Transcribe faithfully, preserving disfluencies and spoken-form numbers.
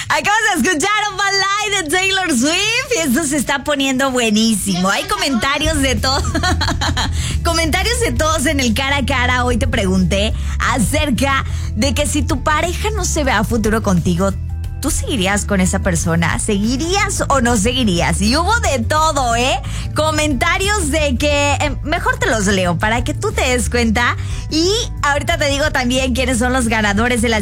Acabas de escuchar Open Light de Taylor Swift y esto se está poniendo buenísimo. Hay comentarios de todos. Comentarios de todos en el cara a cara. Hoy te pregunté acerca de que si tu pareja no se ve a futuro contigo, ¿tú seguirías con esa persona? ¿Seguirías o no seguirías? Y hubo de todo, ¿eh? Comentarios de que... Eh, mejor te los leo para que tú te des cuenta. Y ahorita te digo también quiénes son los ganadores de las